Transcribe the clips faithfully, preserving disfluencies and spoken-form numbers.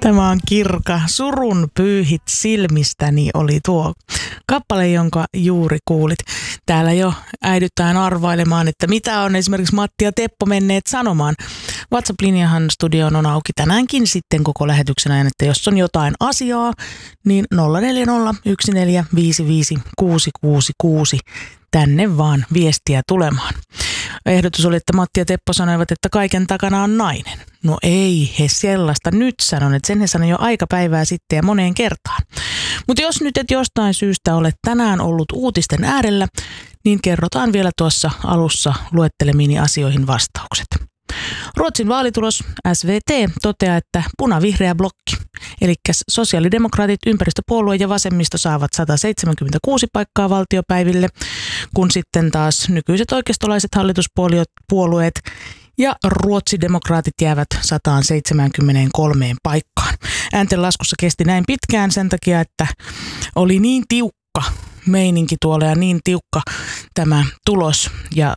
Tämä on Kirka. Surun pyyhit silmistäni oli tuo kappale, jonka juuri kuulit. Täällä jo äidytään arvailemaan, että mitä on esimerkiksi Matti ja Teppo menneet sanomaan. WhatsApp-linjahan studioon on auki tänäänkin sitten koko lähetyksen ajan, että jos on jotain asiaa, niin nolla neljä nolla yksi neljä viisi viisi kuusi kuusi kuusi tänne vaan viestiä tulemaan. Ehdotus oli, että Matti ja Teppo sanoivat, että kaiken takana on nainen. No ei he sellaista nyt sanon, että sen he sanoi jo aika päivää sitten ja moneen kertaan. Mutta jos nyt et jostain syystä olet tänään ollut uutisten äärellä, niin kerrotaan vielä tuossa alussa luettelemiini asioihin vastaukset. Ruotsin vaalitulos S V T toteaa, että punavihreä blokki, eli sosiaalidemokraatit, ympäristöpuolue ja vasemmisto saavat sata seitsemänkymmentäkuusi paikkaa valtiopäiville, kun sitten taas nykyiset oikeistolaiset hallituspuolueet ja ruotsidemokraatit jäävät sata seitsemänkymmentäkolme paikkaan. Ääntenlaskussa kesti näin pitkään sen takia, että oli niin tiukka meininki tuolla ja niin tiukka tämä tulos ja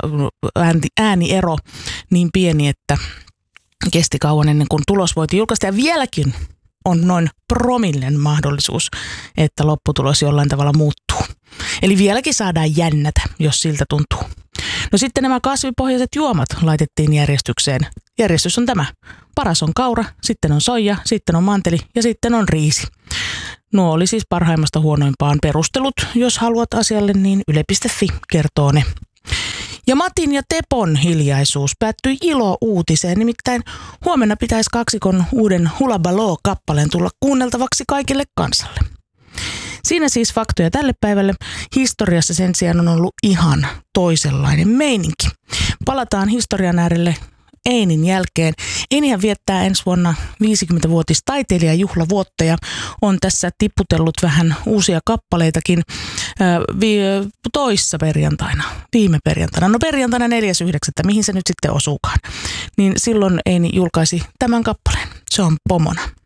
ääniero niin pieni, että kesti kauan ennen kuin tulos voitiin julkaista. Ja vieläkin on noin promillen mahdollisuus, että lopputulos jollain tavalla muuttuu. Eli vieläkin saadaan jännätä, jos siltä tuntuu. No sitten nämä kasvipohjaiset juomat laitettiin järjestykseen. Järjestys on tämä. Paras on kaura, sitten on soija, sitten on manteli ja sitten on riisi. Nuo oli siis parhaimmasta huonoimpaan perustelut. Jos haluat asialle, niin yle piste fi kertoo ne. Ja Matin ja Tepon hiljaisuus päättyi ilo-uutiseen. Nimittäin huomenna pitäisi kaksikon uuden Hula Baloo-kappaleen tulla kuunneltavaksi kaikille kansalle. Siinä siis faktoja tälle päivälle. Historiassa sen sijaan on ollut ihan toisenlainen meininki. Palataan historian äärelle Einin jälkeen. Einihän viettää ensi vuonna viisikymmenvuotis taiteilijajuhlavuotta ja on tässä tipputellut vähän uusia kappaleitakin ää, vi- toissa perjantaina, viime perjantaina. No perjantaina neljäs yhdeksättä, mihin se nyt sitten osuukaan. Niin silloin Eini julkaisi tämän kappaleen. Se on Pomona.